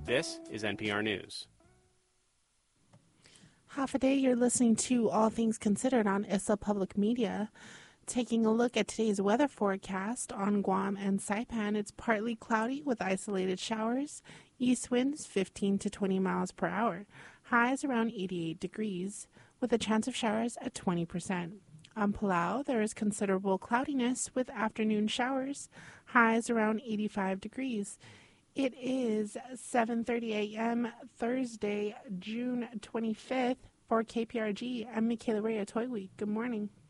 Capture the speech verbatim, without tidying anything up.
This is N P R News. Half a day you're listening to All Things Considered on I S L Public Media. Taking a look at today's weather forecast on Guam and Saipan, it's partly cloudy with isolated showers, east winds fifteen to twenty miles per hour, highs around eighty-eight degrees, with a chance of showers at twenty percent. On Palau, there is considerable cloudiness with afternoon showers, highs around eighty-five degrees. It is seven thirty a.m. Thursday, June twenty-fifth. For K P R G, I'm Michaela Rea Toiwi. Good morning.